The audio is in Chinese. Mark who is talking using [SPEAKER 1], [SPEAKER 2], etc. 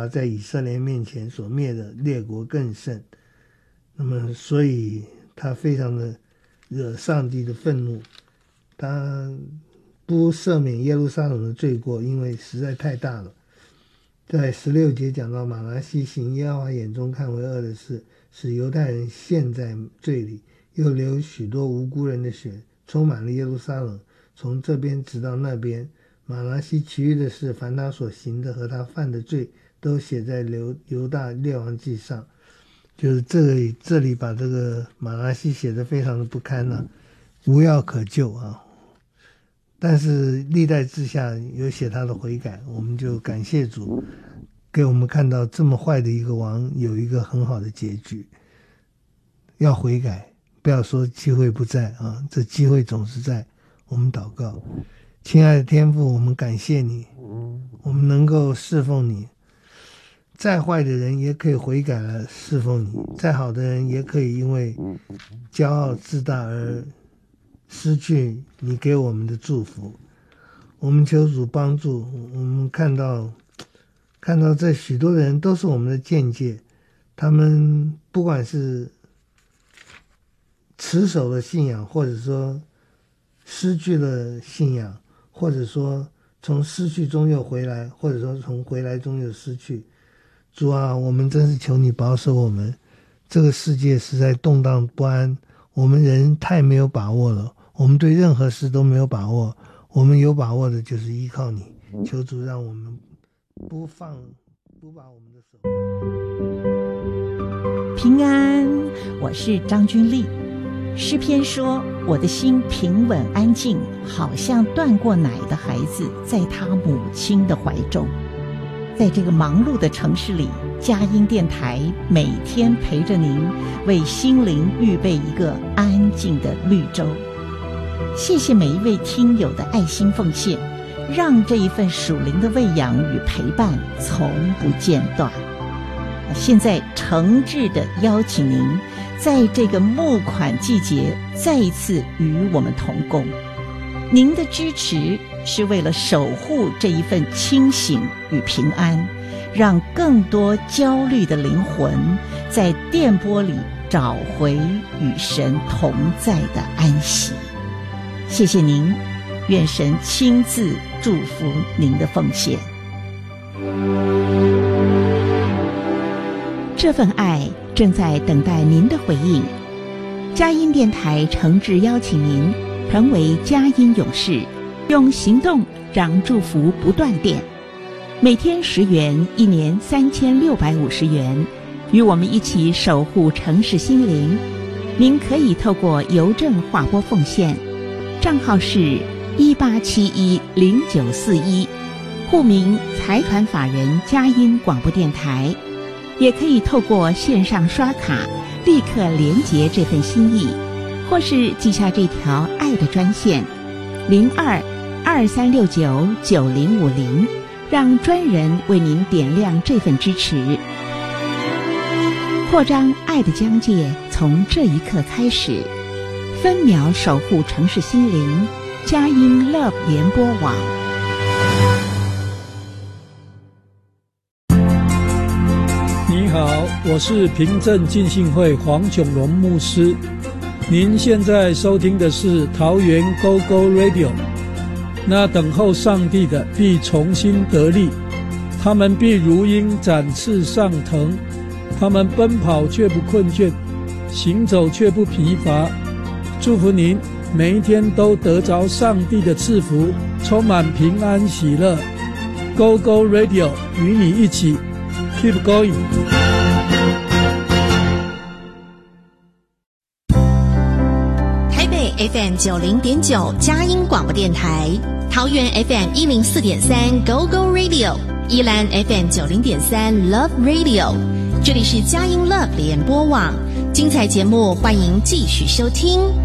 [SPEAKER 1] 华在以色列面前所灭的列国更甚。那么所以他非常的惹上帝的愤怒，他不赦免耶路撒冷的罪过，因为实在太大了。在16节讲到马拿西行耶和华眼中看为恶的事，使犹太人陷在罪里，又流许多无辜人的血，充满了耶路撒冷，从这边直到那边。马拿西其余的事，凡他所行的和他犯的罪，都写在犹大列王记上。就是这里把这个马拿西写得非常的不堪了，无药可救啊。但是历代志下有写他的悔改，我们就感谢主，给我们看到这么坏的一个王有一个很好的结局。要悔改，不要说机会不在啊，这机会总是在。我们祷告，亲爱的天父，我们感谢你，我们能够侍奉你。再坏的人也可以悔改来侍奉你，再好的人也可以因为骄傲自大而失去你给我们的祝福。我们求主帮助，我们看到这许多人都是我们的见解，他们不管是持守了信仰，或者说失去了信仰，或者说从失去中又回来，或者说从回来中又失去。主啊，我们真是求你保守我们，这个世界实在动荡不安，我们人太没有把握了，我们对任何事都没有把握，我们有把握的就是依靠你。求主让我们不把我们的手。
[SPEAKER 2] 平安，我是张君丽。诗篇说，我的心平稳安静，好像断过奶的孩子在他母亲的怀中。在这个忙碌的城市里，佳音电台每天陪着您，为心灵预备一个安静的绿洲。谢谢每一位听友的爱心奉献，让这一份属灵的喂养与陪伴从不间断。现在诚挚地邀请您，在这个募款季节再一次与我们同工。您的支持是为了守护这一份清醒与平安，让更多焦虑的灵魂在电波里找回与神同在的安息。谢谢您，愿神亲自祝福您的奉献。这份爱正在等待您的回应。佳音电台诚挚邀请您成为佳音勇士，用行动让祝福不断电。每天10元，一年3650元，与我们一起守护城市心灵。您可以透过邮政划拨奉献，账号是18710941，户名财团法人佳音广播电台。也可以透过线上刷卡立刻连结这份心意，或是记下这条爱的专线0223699050，让专人为您点亮这份支持。扩张爱的疆界从这一刻开始，分秒守护城市心灵，佳音 Love 联播网。
[SPEAKER 3] 你好，我是平镇浸信会黄炯龙牧师。您现在收听的是桃园 GoGo Radio。那等候上帝的必重新得力，他们必如鹰展翅上腾，他们奔跑却不困倦，行走却不疲乏。祝福您每一天都得着上帝的赐福，充满平安喜乐。GoGo Radio 与你一起 Keep going。
[SPEAKER 4] 台北 FM 90.9佳音广播电台，桃园 FM 104.3 GoGo Radio， 宜兰 FM 90.3 Love Radio， 这里是佳音 Love 联播网，精彩节目欢迎继续收听。